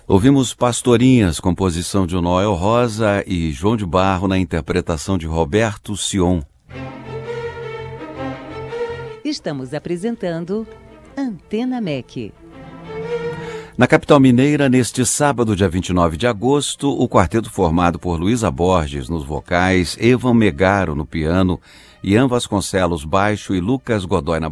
Ouvimos Pastorinhas, composição de Noel Rosa e João de Barro na interpretação de Roberto Sion. Estamos apresentando Antena MEC. Na capital mineira, neste sábado, dia 29 de agosto, o quarteto formado por Luísa Borges nos vocais, Evan Megaro no piano, Ian Vasconcelos baixo e Lucas Godoy na